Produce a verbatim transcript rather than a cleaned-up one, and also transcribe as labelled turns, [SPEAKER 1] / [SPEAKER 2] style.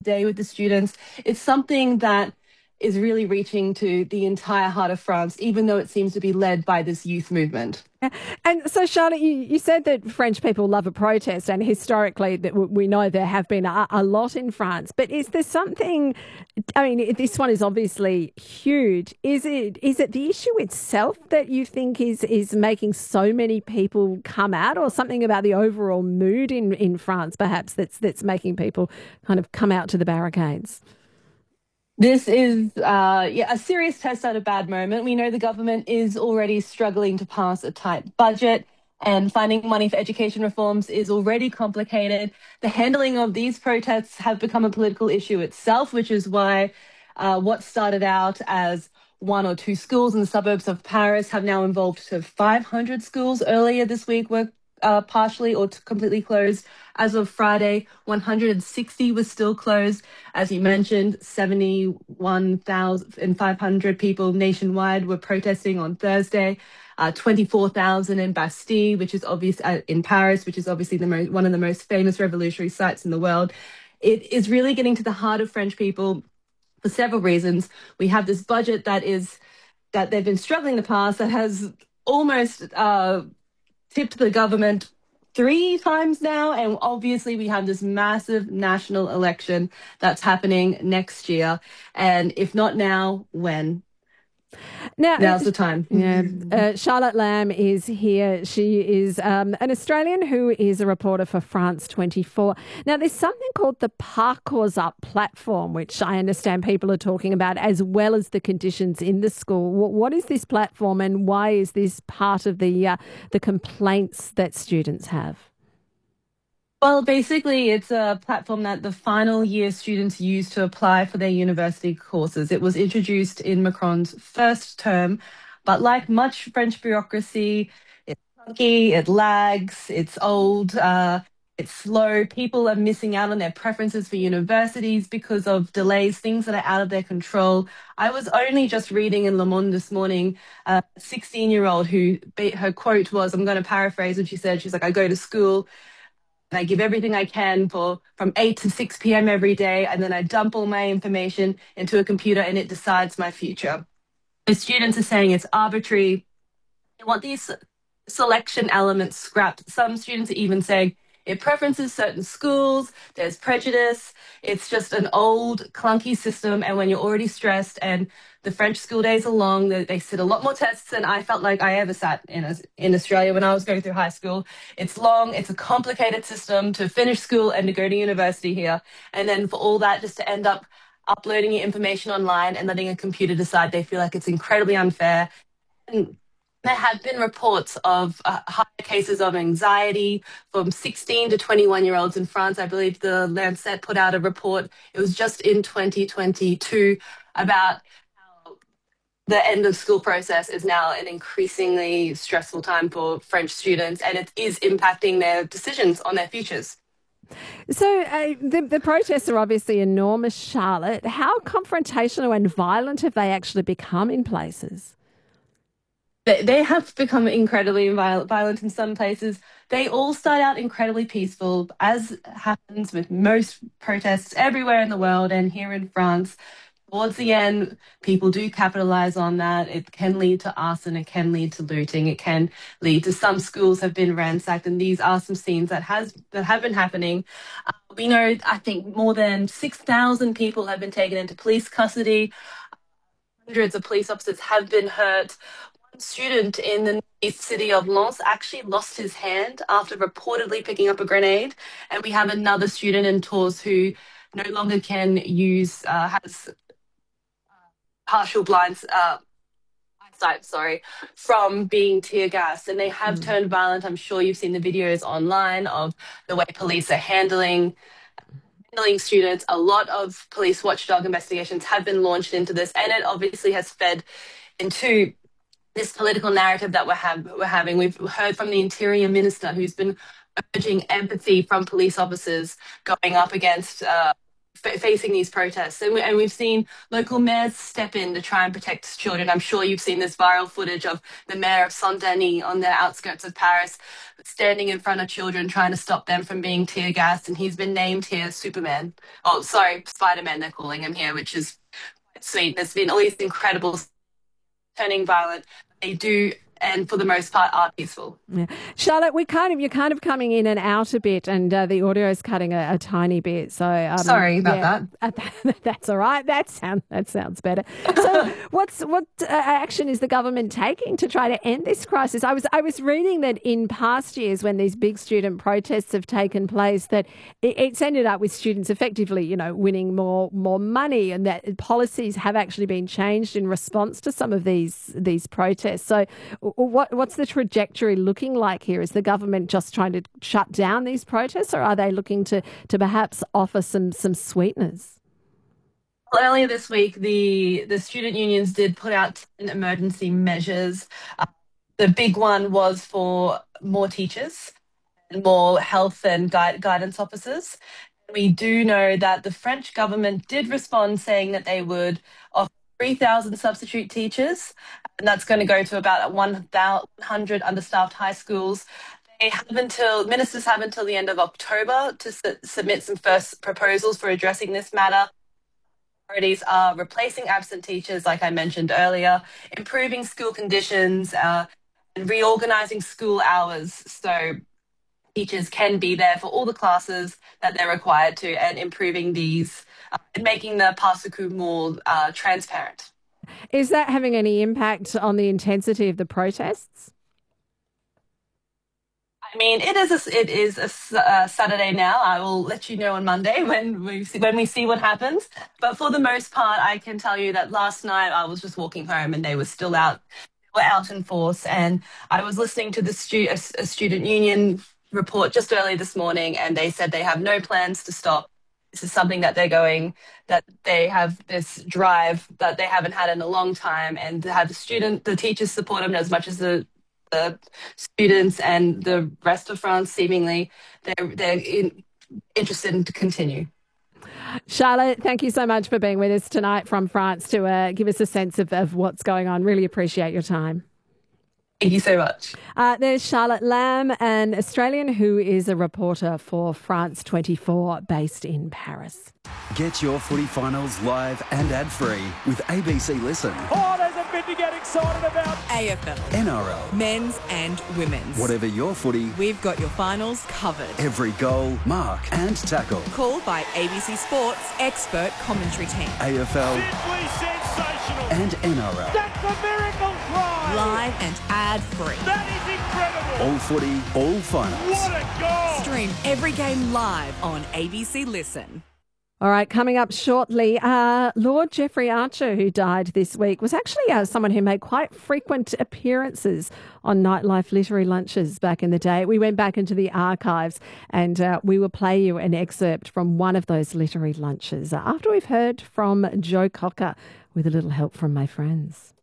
[SPEAKER 1] day with the students. It's something that is really reaching to the entire heart of France, even though it seems to be led by this youth movement.
[SPEAKER 2] And so, Charlotte, you, you said that French people love a protest, and historically that we know there have been a, a lot in France. But is there something, I mean, this one is obviously huge. Is it is it the issue itself that you think is, is making so many people come out, or something about the overall mood in, in France perhaps that's that's making people kind of come out to the barricades?
[SPEAKER 1] This is uh, yeah, a serious test at a bad moment. We know the government is already struggling to pass a tight budget, and finding money for education reforms is already complicated. The handling of these protests have become a political issue itself, which is why uh, what started out as one or two schools in the suburbs of Paris have now evolved to five hundred schools. Earlier this week were uh, partially or completely closed. As of Friday, one hundred sixty was still closed. As you mentioned, seventy-one thousand five hundred people nationwide were protesting on Thursday. Uh, twenty-four thousand in Bastille, which is obvious uh, in Paris, which is obviously the most, one of the most famous revolutionary sites in the world. It is really getting to the heart of French people for several reasons. We have this budget that is that they've been struggling to pass, that has almost uh, tipped the government three times now. And obviously we have this massive national election that's happening next year. And if not now, when?
[SPEAKER 2] Now,
[SPEAKER 1] Now's the time.
[SPEAKER 2] Yeah, uh, Charlotte Lamb is here. She is um, an Australian who is a reporter for France twenty-four. Now, there's something called the Parcours Up platform, which I understand people are talking about, as well as the conditions in the school. What is this platform, and why is this part of the uh, the complaints that students have?
[SPEAKER 1] Well, basically, it's a platform that the final year students use to apply for their university courses. It was introduced in Macron's first term, but like much French bureaucracy, it's clunky, it lags, it's old, uh, it's slow. People are missing out on their preferences for universities because of delays, things that are out of their control. I was only just reading in Le Monde this morning a sixteen-year-old who, her quote was, I'm going to paraphrase what she said, she's like, I go to school, and I give everything I can for from eight to six p.m. every day, and then I dump all my information into a computer and it decides my future. The students are saying it's arbitrary. They want these selection elements scrapped. Some students are even saying it preferences certain schools, there's prejudice, it's just an old, clunky system, and when you're already stressed and the French school days are long, they, they sit a lot more tests than I felt like I ever sat in, a, in Australia when I was going through high school. It's long, it's a complicated system to finish school and to go to university here, and then for all that just to end up uploading your information online and letting a computer decide, they feel like it's incredibly unfair. And there have been reports of uh, high cases of anxiety from sixteen to twenty-one-year-olds in France. I believe the Lancet put out a report, it was just in twenty twenty-two, about how the end of school process is now an increasingly stressful time for French students, and it is impacting their decisions on their futures.
[SPEAKER 2] So uh, the, the protests are obviously enormous, Charlotte. How confrontational and violent have they actually become in places?
[SPEAKER 1] They have become incredibly violent in some places. They all start out incredibly peaceful, as happens with most protests everywhere in the world and here in France. Towards the end, people do capitalize on that. It can lead to arson, it can lead to looting, it can lead to some schools have been ransacked, and these are some scenes that has that have been happening. Uh, we know, I think, more than six thousand people have been taken into police custody. Hundreds of police officers have been hurt. Student in the east city of Lens actually lost his hand after reportedly picking up a grenade, and we have another student in Tours who no longer can use uh, has partial blinds uh, eyesight, sorry, from being tear gassed, and they have mm. turned violent. I'm sure you've seen the videos online of the way police are handling handling students. A lot of police watchdog investigations have been launched into this, and it obviously has fed into this political narrative that we're, have, we're having. We've heard from the Interior Minister, who's been urging empathy from police officers going up against uh, f- facing these protests. And, we, and we've seen local mayors step in to try and protect children. I'm sure you've seen this viral footage of the mayor of Saint-Denis on the outskirts of Paris standing in front of children trying to stop them from being tear gassed. And he's been named here Superman. Oh, sorry, Spider-Man, they're calling him here, which is sweet. There's been all these incredible turning violent. They do, and for the most part, are peaceful.
[SPEAKER 2] Yeah. Charlotte, we kind of you're kind of coming in and out a bit, and uh, the audio is cutting a, a tiny bit. So um,
[SPEAKER 1] sorry about
[SPEAKER 2] yeah, that. That's all right. That sound that sounds better. So, what's what uh, action is the government taking to try to end this crisis? I was I was reading that in past years, when these big student protests have taken place, that it, it's ended up with students effectively, you know, winning more more money, and that policies have actually been changed in response to some of these these protests. So. What what's the trajectory looking like here? Is the government just trying to shut down these protests, or are they looking to to perhaps offer some some sweeteners?
[SPEAKER 1] Well, earlier this week, the the student unions did put out ten emergency measures. Uh, the big one was for more teachers and more health and guide, guidance officers. We do know that the French government did respond, saying that they would offer three thousand substitute teachers, and that's going to go to about one hundred understaffed high schools. They have until, ministers have until the end of October to su- submit some first proposals for addressing this matter. Priorities are replacing absent teachers, like I mentioned earlier, improving school conditions, uh, and reorganising school hours so teachers can be there for all the classes that they're required to, and improving these uh, and making the parcours more uh, transparent.
[SPEAKER 2] Is that having any impact on the intensity of the protests?
[SPEAKER 1] I mean, it is a, it is a, uh, Saturday now. I will let you know on Monday when we see, when we see what happens. But for the most part, I can tell you that last night I was just walking home and they were still out, were out in force. And I was listening to the stu- a, a student union report just early this morning, and they said they have no plans to stop. This is something that they're going, that they have this drive that they haven't had in a long time, and to have the student, the teachers support them as much as the the students and the rest of France. Seemingly, they're they're in, interested in to continue.
[SPEAKER 2] Charlotte, thank you so much for being with us tonight from France to uh, give us a sense of, of what's going on. Really appreciate your time.
[SPEAKER 1] Thank you so much.
[SPEAKER 2] Uh, there's Charlotte Lamb, an Australian who is a reporter for France twenty-four based in Paris.
[SPEAKER 3] Get your footy finals live and ad-free with A B C Listen.
[SPEAKER 4] Oh, there's a bit to get excited about.
[SPEAKER 5] A F L,
[SPEAKER 3] N R L,
[SPEAKER 5] men's and women's.
[SPEAKER 3] Whatever your footy,
[SPEAKER 5] We've got your finals covered.
[SPEAKER 3] every goal, mark and tackle.
[SPEAKER 5] Called by A B C Sports expert commentary team.
[SPEAKER 3] A F L
[SPEAKER 4] Simply sensational.
[SPEAKER 3] and N R L.
[SPEAKER 4] That's a miracle try.
[SPEAKER 5] Live and ad-free.
[SPEAKER 4] That is incredible.
[SPEAKER 3] All footy, all finals.
[SPEAKER 4] What a goal.
[SPEAKER 5] Stream every game live on A B C Listen.
[SPEAKER 2] All right, coming up shortly, uh, Lord Jeffrey Archer, who died this week, was actually uh, someone who made quite frequent appearances on Nightlife Literary Lunches back in the day. We went back into the archives and uh, we will play you an excerpt from one of those literary lunches after we've heard from Joe Cocker with a little help from my friends.